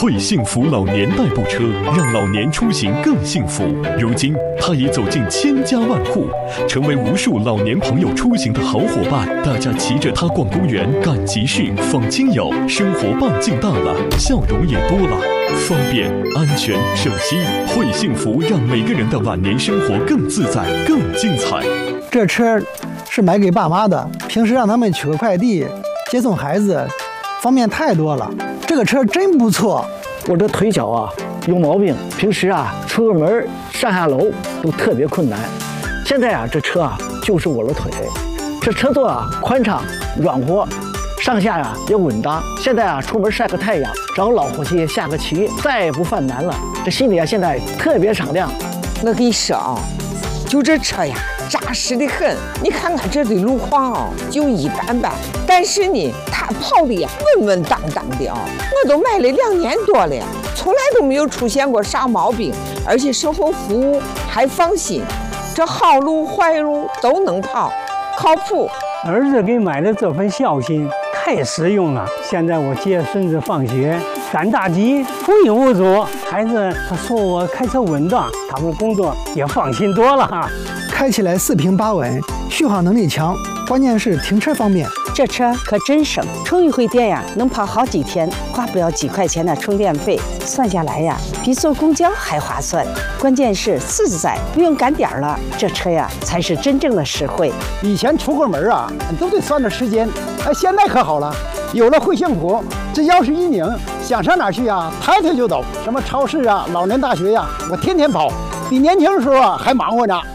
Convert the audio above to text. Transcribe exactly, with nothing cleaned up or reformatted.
会幸福老年代步车，让老年出行更幸福。如今，它已走进千家万户，成为无数老年朋友出行的好伙伴。大家骑着它逛公园、赶集市、访亲友，生活半径大了，笑容也多了。方便、安全、省心，会幸福让每个人的晚年生活更自在、更精彩。 这车是买给爸妈的，平时让他们取个快递、接送孩子，方便太多了。这个车真不错。 我这腿脚啊有毛病，平时啊出个门上下楼都特别困难。现在啊这车啊就是我的腿，这车座啊宽敞软和，上下呀、啊、也稳当。现在啊出门晒个太阳，找老伙计下个棋，再也不犯难了。这心里啊现在特别敞亮。 我跟你说啊，就这车呀扎实的很。你看看这的路况啊就一般般，但是呢它跑的呀稳稳当当的啊。我都买了两年多了，从来都没有出现过啥毛病，而且售后服务还放心，这好路坏路都能跑，靠谱。 儿子给买的这份孝心太实用了。现在我接孙子放学，赶大集无影无阻。孩子他说我开车稳当，他们工作也放心多了哈。 开起来四平八稳，续航能力强，关键是停车方便。 这车可真省，充一回电呀，能跑好几天，花不了几块钱的充电费，算下来呀，比坐公交还划算。关键是自在，不用赶点儿了，这车呀才是真正的实惠。 以前出个门啊，都得算着时间，哎，现在可好了，有了会幸福，这钥匙一拧，想上哪儿去啊，抬腿就走。什么超市啊、老年大学呀、啊，我天天跑，比年轻的时候啊还忙活呢。